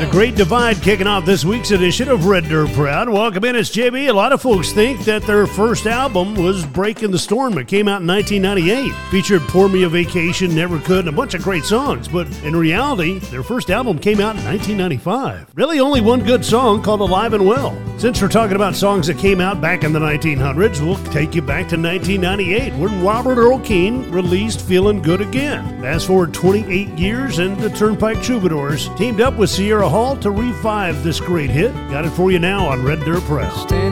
Great Divide kicking off this week's edition of Red Dirt Proud. Welcome in, it's JB. A lot of folks think that their first album was Breaking the Storm. It came out in 1998. Featured Pour Me a Vacation, Never Could, and a bunch of great songs. But in reality, their first album came out in 1995. Really only one good song called Alive and Well. Since we're talking about songs that came out back in the 1900s, we'll take you back to 1998 when Robert Earl Keen released Feeling Good Again. Fast forward 28 years and the Turnpike Troubadours teamed up with Sierra Hall to revive this great hit. Got it for you now on Red Dirt Press.